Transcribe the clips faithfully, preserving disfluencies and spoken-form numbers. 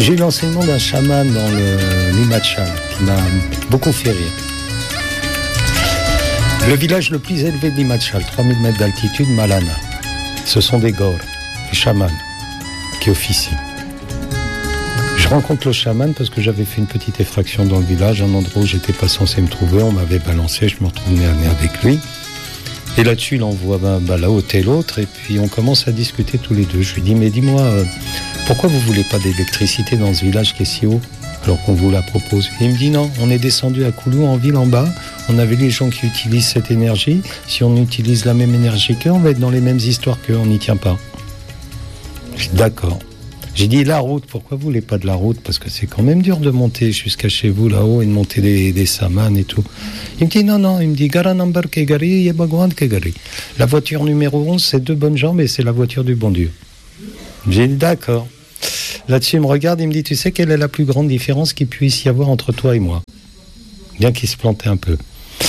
J'ai eu l'enseignement d'un chaman dans le l'Himachal qui m'a beaucoup fait rire. Le village le plus élevé de l'Himachal, trois mille mètres d'altitude, Malana. Ce sont des gors, des chamans qui officient. Je rencontre le chaman parce que j'avais fait une petite effraction dans le village, un endroit où j'étais pas censé me trouver, on m'avait balancé, je me retrouve nez à nez avec lui. Et là-dessus, il envoie ben, ben, là où t'es l'autre, et puis on commence à discuter tous les deux. Je lui dis, mais dis-moi, euh, pourquoi vous voulez pas d'électricité dans ce village qui est si haut, alors qu'on vous la propose? Et il me dit, non, on est descendu à Koulou, en ville, en bas, on avait les gens qui utilisent cette énergie, si on utilise la même énergie qu'eux, on va être dans les mêmes histoires qu'eux, on n'y tient pas. Je dis, d'accord. J'ai dit, la route, pourquoi vous voulez pas de la route? Parce que c'est quand même dur de monter jusqu'à chez vous là-haut et de monter des, des samans et tout. Il me dit, non, non, il me dit, Gara number Kegari, Yebagwan Kegari. La voiture numéro onze, c'est deux bonnes jambes et c'est la voiture du bon Dieu. J'ai dit, d'accord. Là-dessus, il me regarde, il me dit, tu sais quelle est la plus grande différence qu'il puisse y avoir entre toi et moi? Bien qu'il se plantait un peu.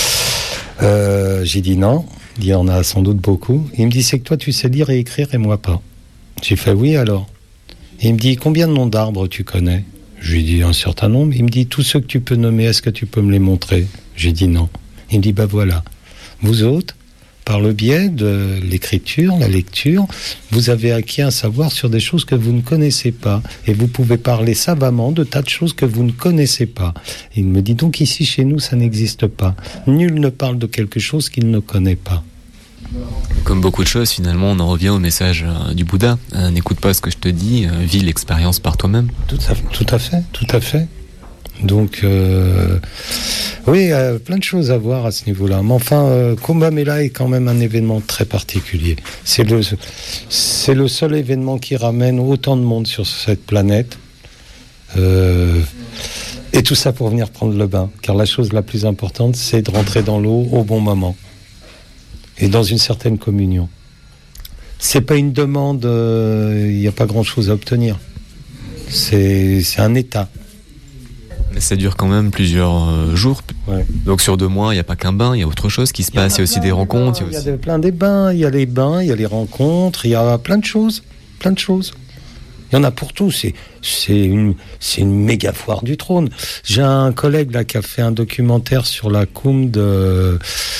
Euh, j'ai dit non, il y en a sans doute beaucoup. Il me dit, c'est que toi, tu sais lire et écrire et moi pas. J'ai fait, oui, alors. Et il me dit, combien de noms d'arbres tu connais? Je lui ai dit un certain nombre. Il me dit, tous ceux que tu peux nommer, est-ce que tu peux me les montrer? J'ai dit non. Il me dit, bah voilà, vous autres, par le biais de l'écriture, la lecture, vous avez acquis un savoir sur des choses que vous ne connaissez pas. Et vous pouvez parler savamment de tas de choses que vous ne connaissez pas. Et il me dit, donc ici, chez nous, ça n'existe pas. Nul ne parle de quelque chose qu'il ne connaît pas. Comme beaucoup de choses, finalement, on en revient au message euh, du Bouddha. Euh, n'écoute pas ce que je te dis, euh, vis l'expérience par toi-même. Tout à, tout à fait, tout à fait. Donc, euh, oui, euh, plein de choses à voir à ce niveau-là. Mais enfin, euh, Kumbh Mela est quand même un événement très particulier. C'est le, c'est le seul événement qui ramène autant de monde sur cette planète. Euh, et tout ça pour venir prendre le bain. Car la chose la plus importante, c'est de rentrer dans l'eau au bon moment. Et dans une certaine communion. C'est pas une demande, il euh, n'y a pas grand-chose à obtenir. C'est, c'est un état. Mais ça dure quand même plusieurs euh, jours. Ouais. Donc sur deux mois, il n'y a pas qu'un bain, il y a autre chose qui se passe. Il y a aussi des rencontres. Il y a, aussi... y a de, plein des bains, il y a les bains, il y a les rencontres, il y a plein de choses. Plein de choses. Il y en a pour tout. C'est, c'est, une, c'est une méga foire du trône. J'ai un collègue là qui a fait un documentaire sur la Kumbh de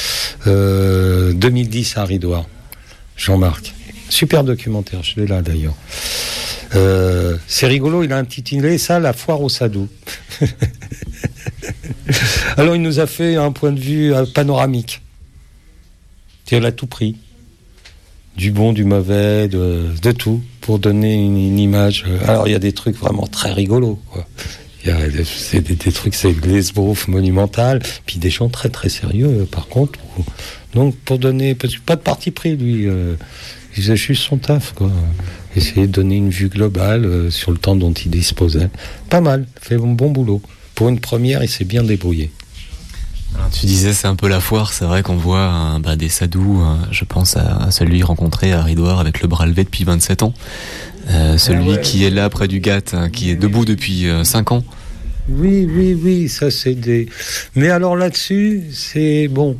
euh, deux mille dix à Haridwar. Jean-Marc. Super documentaire, je l'ai là d'ailleurs. Euh, c'est rigolo, il a intitulé ça La foire au sadhu. Alors il nous a fait un point de vue panoramique. Il a tout pris. Du bon, du mauvais, de, de tout, pour donner une, une image. Alors il y a des trucs vraiment très rigolos, quoi. Il y a c'est des, des trucs, c'est de l'esbrouf monumental, puis des gens très très sérieux, par contre. Donc pour donner, pas de parti pris, lui. Euh, il faisait juste son taf, quoi. Essayer de donner une vue globale euh, sur le temps dont il disposait. Pas mal, fait un bon boulot. Pour une première, il s'est bien débrouillé. Alors, tu disais c'est un peu la foire, c'est vrai qu'on voit hein, bah, des sadhus, hein, je pense à, à celui rencontré à Haridwar avec le bras levé depuis vingt-sept ans, euh, celui ah ouais. qui est là près du Ghat, hein, qui est debout depuis euh, cinq ans. Oui, oui, oui, ça c'est des... Mais alors là-dessus, c'est bon...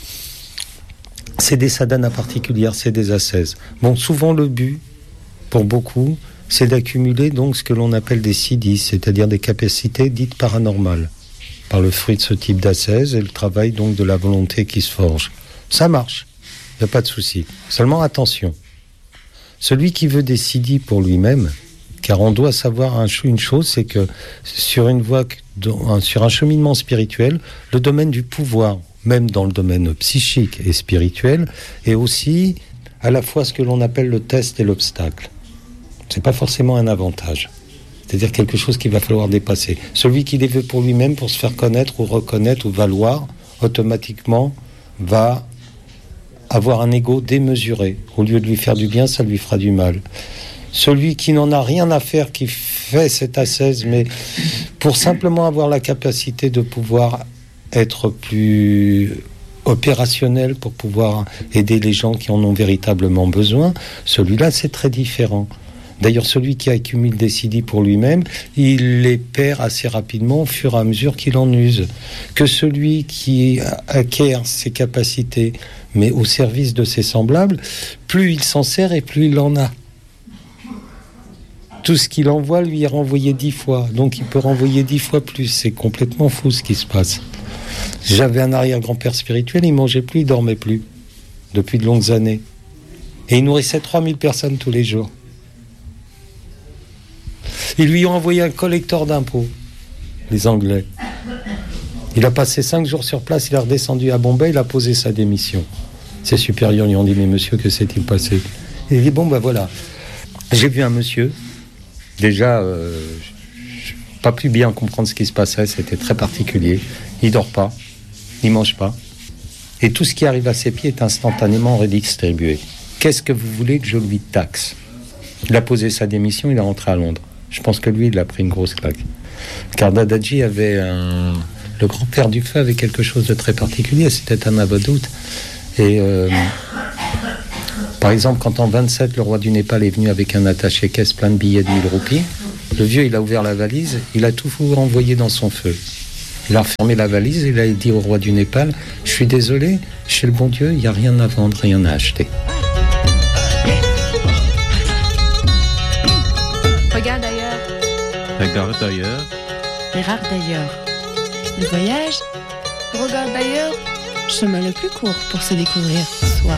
C'est des sadhanas particulières, c'est des ascèses. Bon, souvent le but, pour beaucoup, c'est d'accumuler donc ce que l'on appelle des siddhis, c'est-à-dire des capacités dites paranormales, par le fruit de ce type d'ascèse et le travail donc de la volonté qui se forge. Ça marche, il n'y a pas de souci. Seulement attention, celui qui veut des siddhis pour lui-même, car on doit savoir un, une chose, c'est que sur une voie, sur un cheminement spirituel, le domaine du pouvoir, même dans le domaine psychique et spirituel, est aussi à la fois ce que l'on appelle le test et l'obstacle. C'est pas forcément un avantage. C'est-à-dire quelque chose qu'il va falloir dépasser. Celui qui les veut pour lui-même, pour se faire connaître ou reconnaître ou valoir, automatiquement va avoir un ego démesuré. Au lieu de lui faire du bien, ça lui fera du mal. Celui qui n'en a rien à faire, qui fait cette ascèse, mais pour simplement avoir la capacité de pouvoir être plus opérationnel, pour pouvoir aider les gens qui en ont véritablement besoin, celui-là, c'est très différent. D'ailleurs, celui qui accumule des siddhis pour lui-même, il les perd assez rapidement au fur et à mesure qu'il en use. Que celui qui acquiert ses capacités, mais au service de ses semblables, plus il s'en sert et plus il en a. tout ce qu'il envoie lui est renvoyé dix fois. Donc il peut renvoyer dix fois plus. C'est complètement fou ce qui se passe. J'avais un arrière-grand-père spirituel, il mangeait plus, il dormait plus. Depuis de longues années. Et il nourrissait trois mille personnes tous les jours. Ils lui ont envoyé un collecteur d'impôts, les Anglais. Il a passé cinq jours sur place, il est redescendu à Bombay, il a posé sa démission. Ses supérieurs lui ont dit, mais monsieur, que s'est-il passé? Il a dit, bon ben voilà, j'ai vu un monsieur, déjà, euh, je n'ai pas pu bien comprendre ce qui se passait, c'était très particulier. Il dort pas, il mange pas, et tout ce qui arrive à ses pieds est instantanément redistribué. Qu'est-ce que vous voulez que je lui taxe? Il a posé sa démission, il est rentré à Londres. Je pense que lui, il a pris une grosse claque. Car Dadaji avait un... Le grand-père du feu avait quelque chose de très particulier, c'était un avadhout. Et euh, par exemple, quand en vingt-sept, le roi du Népal est venu avec un attaché-caisse plein de billets de mille roupies, le vieux, il a ouvert la valise, il a tout renvoyé dans son feu. Il a refermé la valise, il a dit au roi du Népal, je suis désolé, chez le bon Dieu, il n'y a rien à vendre, rien à acheter. Regarde ailleurs. Regarde ailleurs. Regarde d'ailleurs. Le voyage. Regarde d'ailleurs. Chemin le plus court pour se découvrir soi.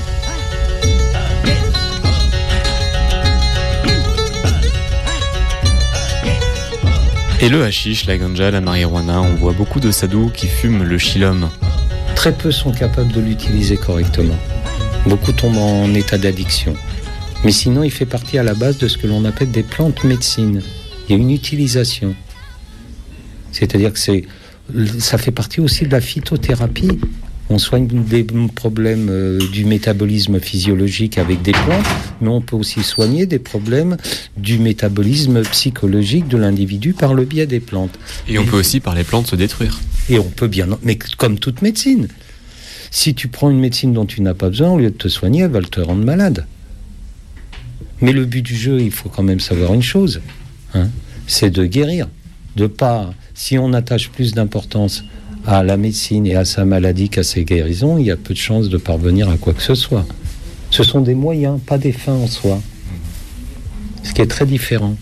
Et le hashish, la ganja, la marijuana, on voit beaucoup de sadhus qui fument le chillum. Très peu sont capables de l'utiliser correctement. Beaucoup tombent en état d'addiction. Mais sinon, il fait partie à la base de ce que l'on appelle des plantes médecines. Il y a une utilisation. C'est-à-dire que c'est, ça fait partie aussi de la phytothérapie. On soigne des problèmes euh, du métabolisme physiologique avec des plantes, mais on peut aussi soigner des problèmes du métabolisme psychologique de l'individu par le biais des plantes. Et on et, peut aussi par les plantes se détruire. Et on peut bien, mais comme toute médecine. Si tu prends une médecine dont tu n'as pas besoin, au lieu de te soigner, elle va te rendre malade. Mais le but du jeu, il faut quand même savoir une chose, hein, c'est de guérir. De pas, si on attache plus d'importance à la médecine et à sa maladie qu'à ses guérisons, il y a peu de chances de parvenir à quoi que ce soit. Ce sont des moyens, pas des fins en soi. Ce qui est très différent.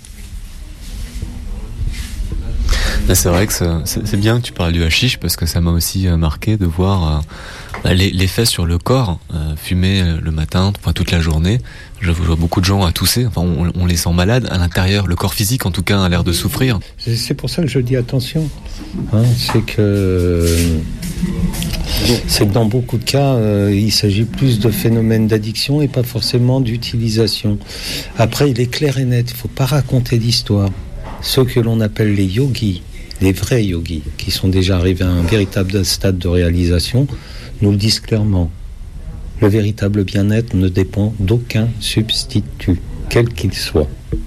C'est vrai que c'est, c'est bien que tu parles du hashish parce que ça m'a aussi marqué de voir euh, l'effet sur le corps. Euh, fumer le matin, enfin, toute la journée. Je vois beaucoup de gens à tousser. Enfin, on, on les sent malades à l'intérieur. Le corps physique, en tout cas, a l'air de souffrir. C'est pour ça que je dis attention. Hein, c'est que c'est que dans beaucoup de cas, euh, il s'agit plus de phénomènes d'addiction et pas forcément d'utilisation. Après, il est clair et net. Il ne faut pas raconter d'histoire. Ceux que l'on appelle les yogis, les vrais yogis, qui sont déjà arrivés à un véritable stade de réalisation, nous le disent clairement. Le véritable bien-être ne dépend d'aucun substitut, quel qu'il soit.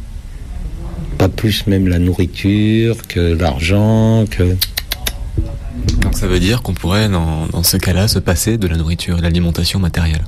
Pas plus même la nourriture que l'argent, que... Donc ça veut dire qu'on pourrait, dans, dans ce cas-là, se passer de la nourriture et de l'alimentation matérielle.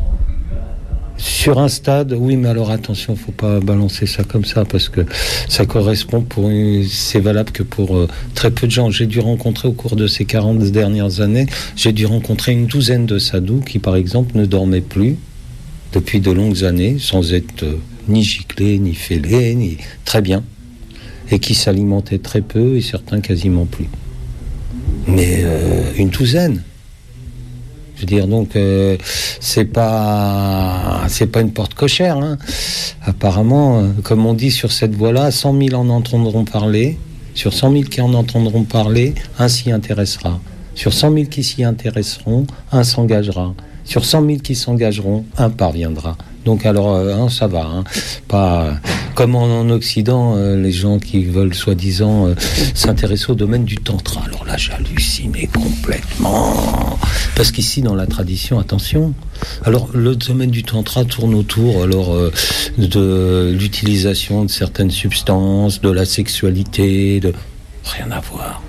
Sur un stade, oui, mais alors attention, faut pas balancer ça comme ça parce que ça correspond pour une, c'est valable que pour euh, très peu de gens. J'ai dû rencontrer au cours de ces quarante dernières années, j'ai dû rencontrer une douzaine de sadhus qui, par exemple, ne dormaient plus depuis de longues années, sans être euh, ni giclés, ni fêlés, ni très bien, et qui s'alimentaient très peu et certains quasiment plus. Mais euh, une douzaine. Je veux dire, donc, euh, c'est pas, c'est pas une porte cochère, hein. Apparemment, euh, comme on dit sur cette voie-là, cent mille en entendront parler. Sur cent mille qui en entendront parler, un s'y intéressera. Sur cent mille qui s'y intéresseront, un s'engagera. Sur cent mille qui s'engageront, un parviendra. Donc alors, euh, hein, ça va. Hein. Pas comme en, en Occident, euh, les gens qui veulent soi-disant euh, s'intéresser au domaine du tantra. Alors là, j'hallucine complètement. Parce qu'ici, dans la tradition, attention. Alors, le domaine du tantra tourne autour alors euh, de l'utilisation de certaines substances, de la sexualité, de rien à voir.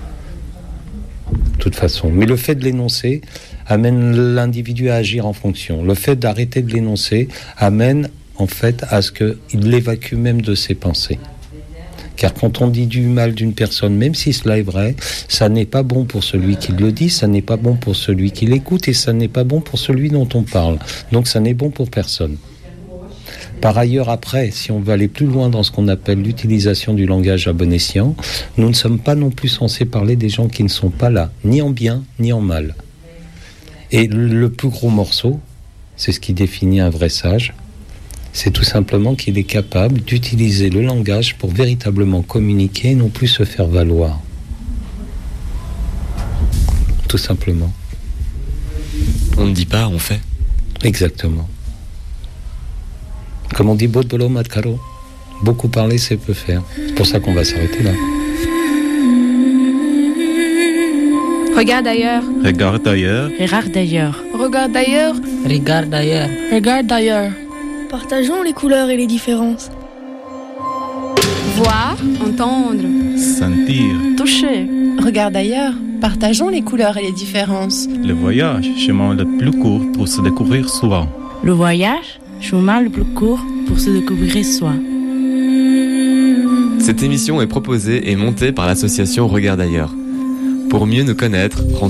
De toute façon. Mais le fait de l'énoncer amène l'individu à agir en fonction. Le fait d'arrêter de l'énoncer amène en fait à ce qu'il l'évacue même de ses pensées. Car quand on dit du mal d'une personne, même si cela est vrai, ça n'est pas bon pour celui qui le dit, ça n'est pas bon pour celui qui l'écoute et ça n'est pas bon pour celui dont on parle. Donc ça n'est bon pour personne. Par ailleurs, après, si on veut aller plus loin dans ce qu'on appelle l'utilisation du langage à bon escient, nous ne sommes pas non plus censés parler des gens qui ne sont pas là, ni en bien, ni en mal. Et le plus gros morceau, c'est ce qui définit un vrai sage, c'est tout simplement qu'il est capable d'utiliser le langage pour véritablement communiquer et non plus se faire valoir. Tout simplement. On ne dit pas, on fait. Exactement. Comme on dit, Bodbolo Matkaro, beaucoup parler, c'est peu faire. C'est pour ça qu'on va s'arrêter là. Regarde ailleurs. Regarde ailleurs. Regarde ailleurs. Regarde ailleurs. Regarde ailleurs. Regarde ailleurs. Partageons les couleurs et les différences. Voir, entendre, Sentir. Toucher. Regarde ailleurs. Partageons les couleurs et les différences. Le voyage, chemin le plus court pour se découvrir soi. Le voyage, chemin le plus court pour se découvrir soi. Cette émission est proposée et montée par l'association Regarde ailleurs. Pour mieux nous connaître,